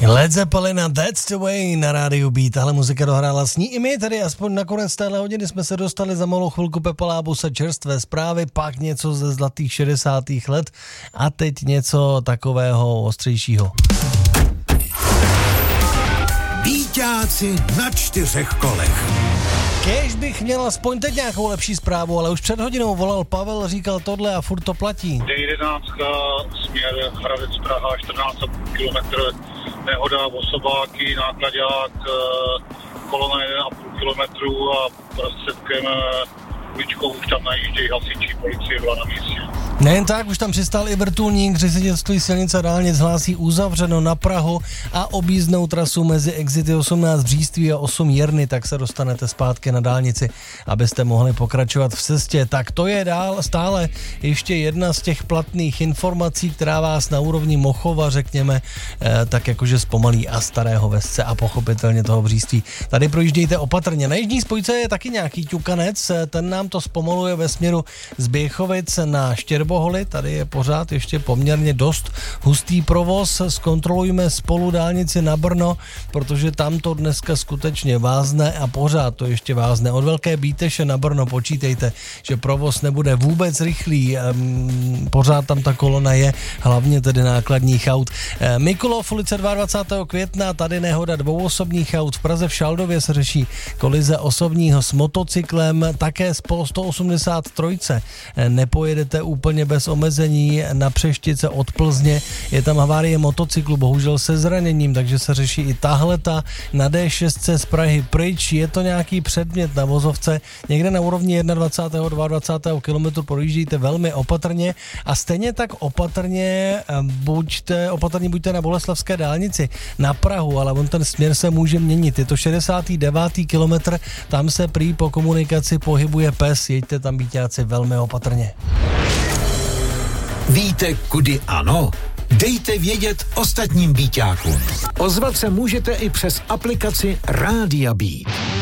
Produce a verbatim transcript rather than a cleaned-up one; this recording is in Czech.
Led Zeppelin a That's the Way na rádiu Beat. Tahle muzika dohrála s ní i my, tedy aspoň nakonec téhle hodiny jsme se dostali za malou chvilku Pepa Lábuse čerstvé zprávy, pak něco ze zlatých šedesátých let a teď něco takového ostřejšího. Bíťáci na čtyřech kolech. Kéž bych měl aspoň teď nějakou lepší zprávu, ale už před hodinou volal Pavel, říkal tohle a furt to platí. D jedenáct směr Hradec Praha, čtrnáct kilometrů, nehoda, osobáky, nákladák, kolona jeden a půl kilometru a prostředkem uličkou už tam najíždějí hasiči, policie byla na místě. Nejen tak, už tam přistál i vrtulník, ředitelství silnice a dálnic hlásí uzavřeno na Prahu a objízdnou trasu mezi exity osmnáct Bříství a osm Jerny, tak se dostanete zpátky na dálnici, abyste mohli pokračovat v cestě. Tak to je dál stále ještě jedna z těch platných informací, která vás na úrovni Mochova, řekněme, eh, tak jakože zpomalí a Starého Vesce a pochopitelně toho Bříství. Tady projíždějte opatrně. Na jižní spojce je taky nějaký ťukanec, ten nám to zpomaluje ve směru z Běchovic na Štěrboholy, tady je pořád ještě poměrně dost hustý provoz, zkontrolujme spolu dálnici na Brno, protože tam to dneska skutečně vázne a pořád to ještě vázne. Od Velké Bíteše na Brno počítejte, že provoz nebude vůbec rychlý, ehm, pořád tam ta kolona je, hlavně tedy nákladních aut. Ehm, Mikulov, ulice dvacátého druhého května, tady nehoda dvouosobních aut, v Praze v Šaldově se řeší kolize osobního s motocyklem, také po sto osmdesát tři nepojedete úplně bez omezení na Přeštice od Plzně, je tam havárie motocyklu, bohužel se zraněním, takže se řeší i tahleta na D šest z Prahy pryč, je to nějaký předmět na vozovce, někde na úrovni dvacátého prvního dvacátého druhého kilometru projíždíte velmi opatrně a stejně tak opatrně buďte, opatrně buďte na Boleslavské dálnici na Prahu, ale on ten směr se může měnit, je to šedesátý devátý kilometr, tam se prý po komunikaci pohybuje pes, jeďte tam bíťáci velmi opatrně. Víte, kudy ano? Dejte vědět ostatním bíťákům. Ozvat se můžete i přes aplikaci Rádia Beat.